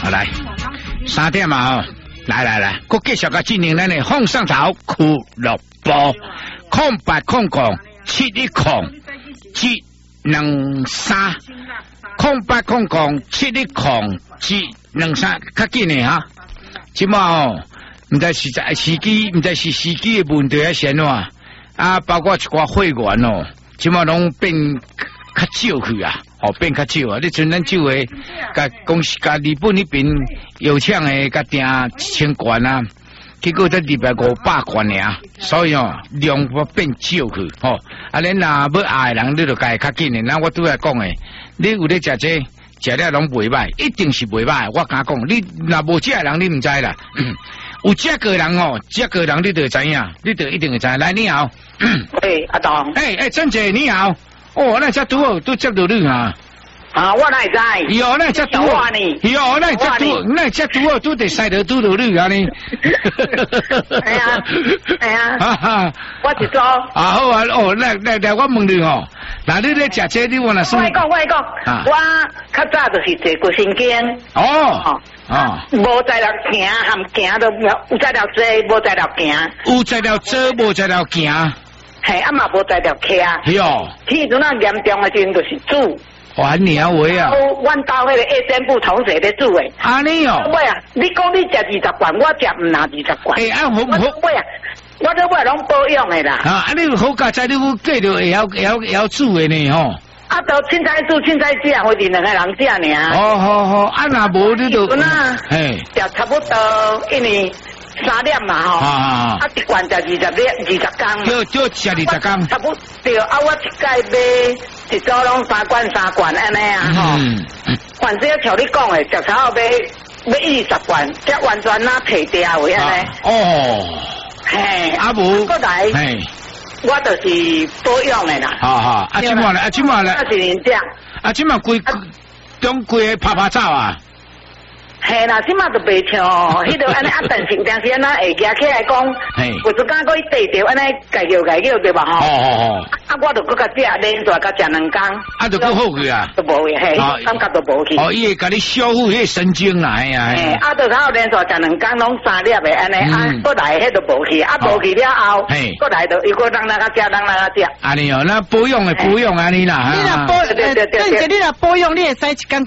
好来3点嘛哦，来，我继续个进行咱的放上头俱乐部0800710723，0800710723，较紧的哈。即嘛哦，毋知是在时机，毋知是时机的问题还是安怎啊？包括一寡会员哦，即嘛拢变较少去啊，哦变较少啊。你像咱酒的，甲公司甲日本那边有抢的，甲订1000罐啊，结果才200-500罐尔，所以哦量变少去吼。啊，恁若要爱的人，你就家较紧的。那我拄来讲的，你有咧食这？食了拢袂歹，一定是袂歹。我敢讲，你若无食的人，你唔知啦。有食过人哦，食过人你就知影，你就一定会知。来，你好。 喂，阿东。 郑姐你好。哦，那只拄好都接到你啊。 啊，我哪会知？ 哟，那只拄好。哟，那只拄好都得塞到拄到你啊你。 哎呀。 哈哈。 我一早。 啊好啊，哦，来，我问你哦。那你咧食这，你我若说。 我讲，我较早就是坐过神经。 哦。 无在了行，含行都有在了坐，无在了行。 有在了坐，无在了行。 嘿，啊嘛无在了徛。 哟。 天阵啊严重的时阵就是煮。 还年话啊！ 阮兜迄个卫生部同事咧煮诶。 安尼哦。 喂啊，你讲你食20罐，我食毋拿20罐。 好唔好？ 喂啊，我都买拢保养诶啦。 啊，你好佳哉，你计着会晓煮诶呢吼。 啊，都凊彩煮凊彩食，我哋两个人食尔。 好，啊若无你就。 嘿。食差不多1年3粒嘛吼。啊，一罐食20工。 就食20工。 差不多啊，我一届买一组拢3罐安尼啊吼。反正像你讲诶，食草后买20罐，才完全哪摕掉为安尼。 哦。 嘿。 啊无。 过来。嘿。我就是保养诶啦。 啊，即满咧。 啊是人食。 啊，即满规个拍照啊。 嘿啦，即马就袂像，迄个安尼但是安那会夹起来讲，有一间个伊地着安尼家叫对吧吼？啊，我就搁甲食连续甲食2工。 啊，就搁好去啊？ 都无去，嘿，感觉都无去。 伊会甲你修复迄个神经啦，哎呀。 啊，就连续食2工拢3粒的安尼，啊，搁来迄都无去，啊，无去了后，搁来就又搁人那个食。 安尼哦，那保养安尼啦。 你若保，对，你若保养，你会使一工